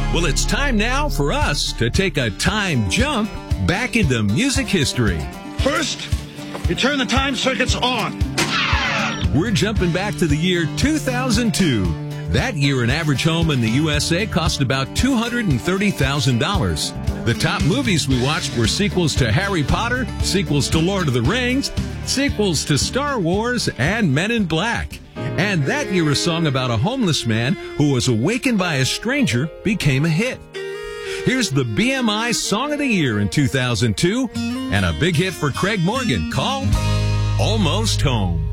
Well, it's time now for us to take a time jump back into music history. First, you turn the time circuits on. We're jumping back to the year 2002. That year, an average home in the USA cost about $230,000. The top movies we watched were sequels to Harry Potter, sequels to Lord of the Rings, sequels to Star Wars, and Men in Black. And that year, a song about a homeless man who was awakened by a stranger became a hit. Here's the BMI Song of the Year in 2002, and a big hit for Craig Morgan called Almost Home.